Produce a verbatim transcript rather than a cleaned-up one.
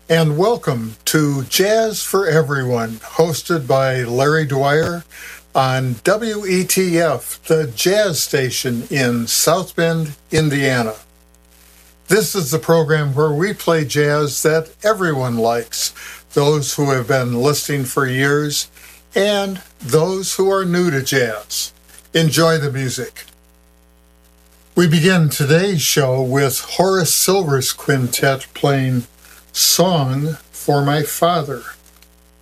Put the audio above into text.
and welcome to Jazz for Everyone, hosted by Larry Dwyer on W E T F, the jazz station in South Bend, Indiana. This is the program where we play jazz that everyone likes, those who have been listening for years, and those who are new to jazz. Enjoy the music. We begin today's show with Horace Silver's quintet playing Song for My Father.